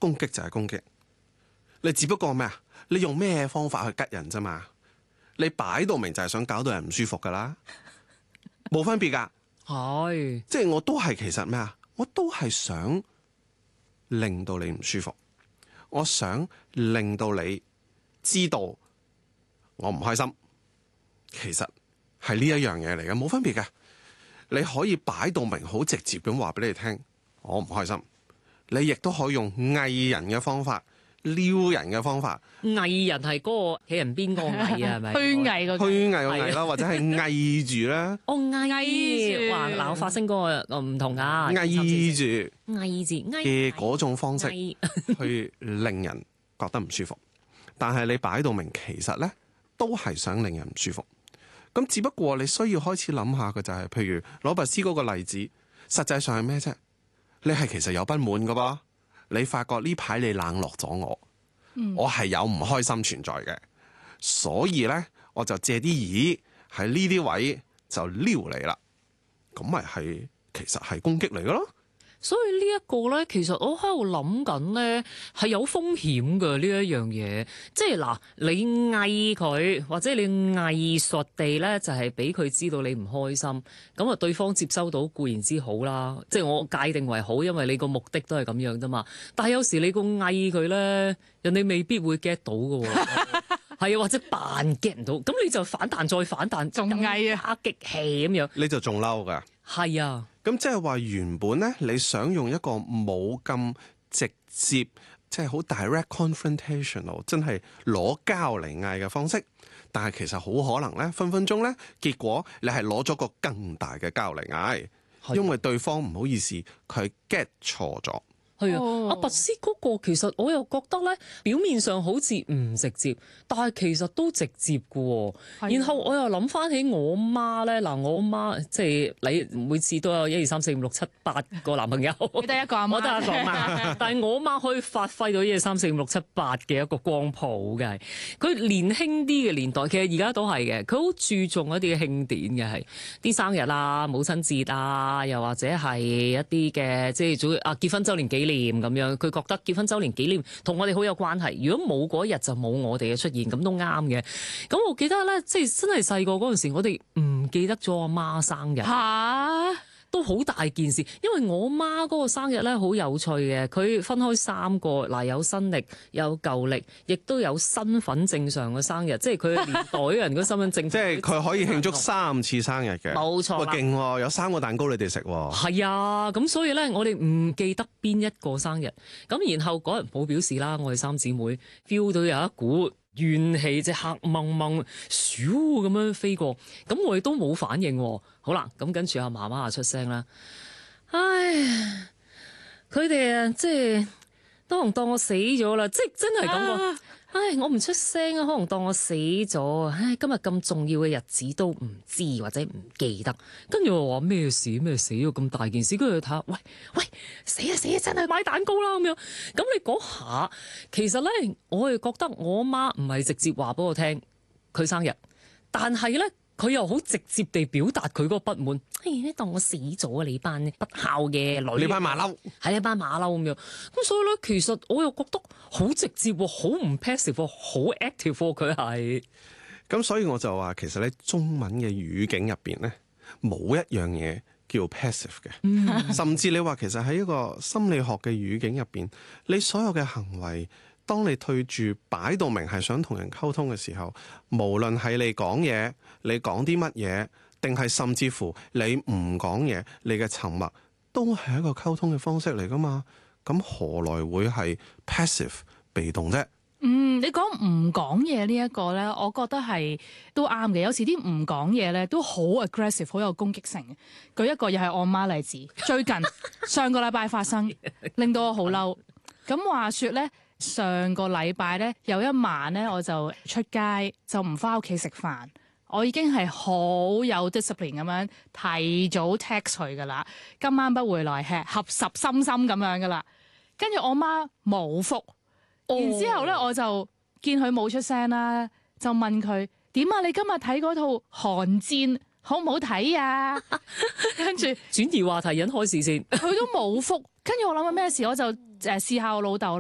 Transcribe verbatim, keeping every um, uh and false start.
攻擊就係攻擊。你只不過咩啊？你用咩方法去吉人啫嘛？你擺到明就係想搞到人唔舒服噶啦，冇分別噶。 係， 即係我都係其實咩啊？我都係想令到你唔舒服，我想令到你知道我唔開心。其實係呢一樣嘢嚟嘅，冇分別嘅。你可以擺到明好直接咁話俾你聽，我唔開心。你亦都可以用偽人嘅方法。撩人嘅方法， 偽人係嗰個企人邊個偽啊？係咪虛偽個虛偽個偽啦，或者係偽住啦。 哦，偽偽住哇！嗱，我發聲嗰個唔同噶， 偽住偽字嘅嗰種方式去令人覺得唔舒服，但係你擺到明，其實咧都係想令人唔舒服。咁只不過你需要開始諗下嘅就係，譬如羅拔斯嗰個例子，實際上係咩啫？你係其實有不滿噶噃。你發覺呢排你冷落咗我，嗯、我係有唔開心存在嘅，所以咧我就借啲意喺呢啲位就撩你啦，咁咪係其實係攻擊嚟嘅咯。 所以呢一個咧，其實我喺度諗緊咧，係有風險嘅呢一樣嘢。即係嗱，你偽佢或者你藝術地咧，就係俾佢知道你唔開心，咁啊對方接收到固然之好啦。即係我界定為好，因為你個目的都係咁樣啫嘛。但係有時你個偽佢咧，人哋未必會 get 到嘅喎。係啊，或者扮 get 唔到，咁你就反彈再反彈， 仲偽啊， 激氣咁樣， 你就仲嬲㗎。 係啊。 咁即係話原本咧，你想用一個冇咁直接，即係好 direct confrontational， 真係攞膠嚟嗌嘅方式，但係其實好可能咧，分分鐘咧，結果你係攞咗個更大嘅膠嚟嗌，的因為對方唔好意思，佢 get 錯咗。 係啊，阿拔斯嗰個其實我又覺得咧，表面上好似唔直接，但係其實都直接嘅喎。的然後我又諗翻起我媽咧，嗱我媽即係你每次都有一二三四五六七八個男朋友， 你得一個阿媽， 我得一個媽，但係我媽可以發揮到一二三四五六七八嘅一個光譜嘅。佢年輕啲嘅年代，其實而家都係嘅，佢好注重一啲嘅慶典嘅，係啲生日啊、母親節啊，又或者係一啲嘅即係早啊結婚週年紀念。咁樣，佢覺得結婚週年紀念同我哋好有關係。如果冇嗰日就冇我哋嘅出現，咁都啱嘅。咁我記得咧，即係真係細個嗰陣時，我哋唔記得咗阿媽生日。 嚇！ 都好大件事，因為我媽嗰個生日咧好有趣嘅，佢分開三個，嗱有新歷、有舊歷，亦都有身份證上嘅生日，即係佢年代人嘅身份證。 即係佢可以慶祝三次生日嘅， 冇錯啦。 勁喎，有三個蛋糕你哋食喎。 係啊，咁所以咧，我哋唔記得邊一個生日，咁然後嗰日冇表示啦，我哋三姊妹 feel 到有一股怨氣，即係黑掹掹，咻咁樣飛過，咁我哋都冇反應。好啦，咁跟住阿媽媽啊出聲啦，唉，佢哋啊，即係都可能當我死咗啦，即係真係咁講。唉，我唔出聲啊，可能當我死咗。唉，今日咁重要嘅日子都唔知或者唔記得。跟住我話咩事咩死咗咁大件事，跟住睇下，喂喂，死啊死啊，真係買蛋糕啦咁樣。咁你嗰下，其實咧，我係覺得我媽唔係直接話俾我聽佢生日，但係咧。佢又好直接地表達佢嗰個不滿，哎呀，當我死咗啊！你班不孝嘅女， 你班馬騮， 係一班馬騮咁樣。咁所以咧，其實我又覺得好直接喎，好唔 passive 喎，好 active 喎，佢係。 咁所以我就話，其實咧中文嘅語境入邊咧，冇一樣嘢叫 passive 嘅，嗯、甚至你話其實喺一個心理學嘅語境入邊，你所有嘅行為。當你退住擺到明係想同人溝通嘅時候，無論係你講嘢，你講啲乜嘢，定係甚至乎你唔講嘢，你嘅沉默都係一個溝通嘅方式嚟噶嘛？咁何來會係 passive 被動啫？ 嗯，你講唔講嘢呢一個咧，我覺得係都啱嘅。有時啲唔講嘢咧都好 aggressive， 好有攻擊性嘅。舉一個又係我媽例子，最近上個禮拜發生，令到我好嬲。咁話說咧。上個禮拜咧有一晚咧，我就出街就唔返屋企食飯。我已經係好有 discipline 咁樣提早 text 佢噶啦，今晚不會來吃，合十心心咁樣噶啦。跟住我媽冇覆，然之後咧我就見佢冇出聲啦，就問佢點啊？你今日睇嗰套《寒戰》好唔好睇啊？跟住轉移話題引開視線， 佢都冇覆。跟住我諗緊咩事，我就誒試下我老豆。